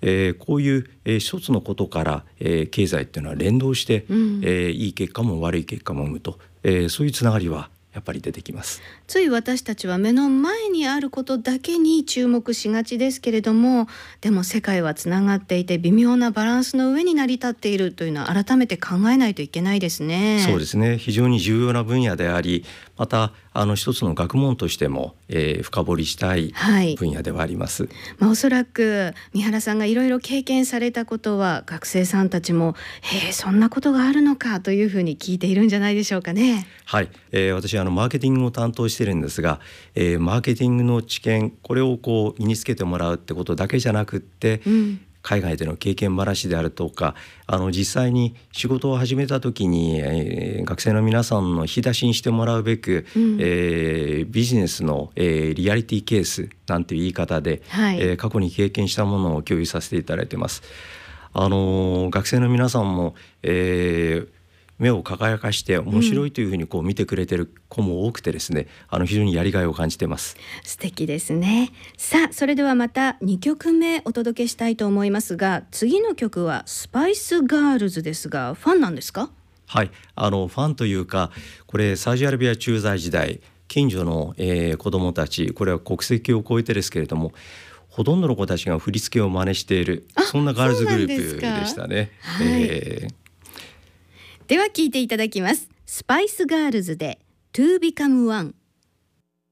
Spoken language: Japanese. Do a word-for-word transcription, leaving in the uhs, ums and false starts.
えー、こういう、えー、一つのことから、えー、経済っていうのは連動して、うんえー、いい結果も悪い結果も生むと、えー、そういうつながりはやっぱり出てきます。 つい私たちは目の前にあることだけに注目しがちですけれども、でも世界はつながっていて微妙なバランスの上に成り立っているというのは改めて考えないといけないですね。 そうですね、非常に重要な分野であり、またあの一つの学問としても、えー、深掘りしたい分野ではあります、はいまあ、おそらく三原さんがいろいろ経験されたことは学生さんたちもへえそんなことがあるのかというふうに聞いているんじゃないでしょうかね。 はい、えー、私あのマーケティングを担当しているんですが、えー、マーケティングの知見これをこう身につけてもらうってことだけじゃなくって、うん海外での経験話であるとか、あの実際に仕事を始めた時に、えー、学生の皆さんの引き出しにしてもらうべく、うんえー、ビジネスの、えー、リアリティケースなんていう言い方で、はいえー、過去に経験したものを共有させていただいています。あのー、学生の皆さんも、えー目を輝かして面白いというふうにこう見てくれてる子も多くてですね、うん、あの非常にやりがいを感じています。 素敵ですね。さあそれではまたにきょくめお届けしたいと思いますが、次の曲はスパイスガールズですがファンなんですか？ はい、あのファンというか、これサウジアラビア駐在時代近所の、えー、子どもたち、これは国籍を超えてですけれども、ほとんどの子たちが振り付けを真似している、そんなガールズグループでしたね。 はいえーでは聴いていただきます。スパイスガールズで To Become One。